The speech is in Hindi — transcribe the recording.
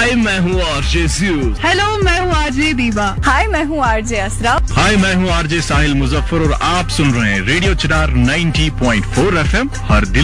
हाय, मैं हूँ आरजे ज़ू। हेलो, मैं हूँ आरजे दीवा। हाय, मैं हूँ आरजे असरा। हाय, मैं हूँ आरजे साहिल मुजफ्फर और आप सुन रहे हैं रेडियो चिनार 90.4 FM, हर दिल